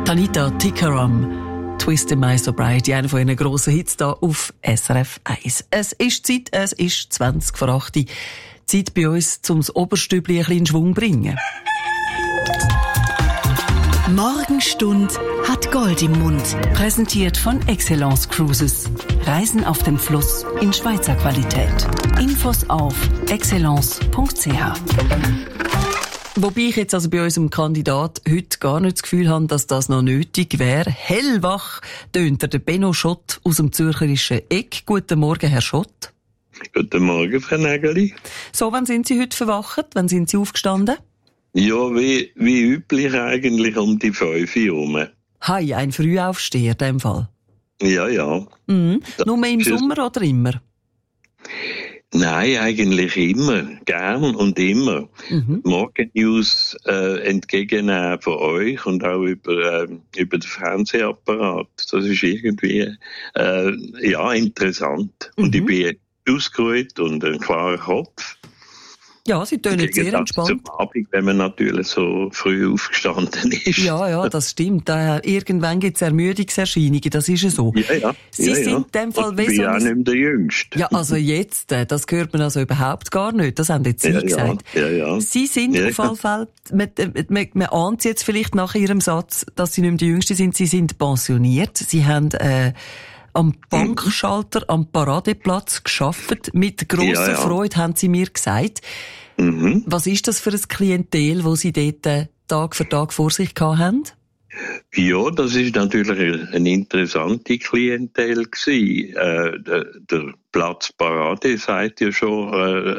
Tanita Tikaram, Twist in My Sobriety, einer von ihren grossen Hits hier auf SRF 1. Es ist Zeit, es ist 20 vor 8 Uhr. Zeit bei uns, um das Oberstübli ein bisschen in Schwung zu bringen. Morgenstund hat Gold im Mund. Präsentiert von Excellence Cruises. Reisen auf dem Fluss in Schweizer Qualität. Infos auf excellence.ch. Wobei ich jetzt also bei unserem Kandidat heute gar nicht das Gefühl habe, dass das noch nötig wäre. Hellwach tönt der Benno Schott aus dem zürcherischen Eck. Guten Morgen, Herr Schott. Guten Morgen, Frau Nägeli. So, wann sind Sie heute verwacht? Wann sind Sie aufgestanden? Ja, wie üblich eigentlich um die 5 Uhr herum. Hi, ein Frühaufsteher in dem Fall. Ja. Mhm. Nur im Sommer oder immer? Nein, eigentlich immer. Gern und immer. Morgennews entgegennehmen von euch und auch über den Fernsehapparat. Das ist irgendwie interessant. Und ich bin ausgeruht und ein klarer Kopf. Ja, Sie tönen sehr entspannt. Zum Abend, wenn man natürlich so früh aufgestanden ist. Ja, das stimmt. Irgendwann gibt es Ermüdungserscheinungen, das ist ja so. Ja. Sie sind in dem Fall ich bin auch nicht mehr der Jüngste. Ja, also jetzt, das hört man also überhaupt gar nicht. Das haben jetzt Sie gesagt. Ja. Sie sind auf jeden Fall, man ahnt jetzt vielleicht nach Ihrem Satz, dass Sie nicht mehr der Jüngste sind. Sie sind pensioniert. Sie haben am Bankschalter am Paradeplatz gearbeitet. Mit grosser Freude, haben Sie mir gesagt. Was ist das für ein Klientel, das Sie dort Tag für Tag vor sich gehabt haben? Ja, das ist natürlich eine interessante Klientel gewesen. Der Platz Parade sagt ja schon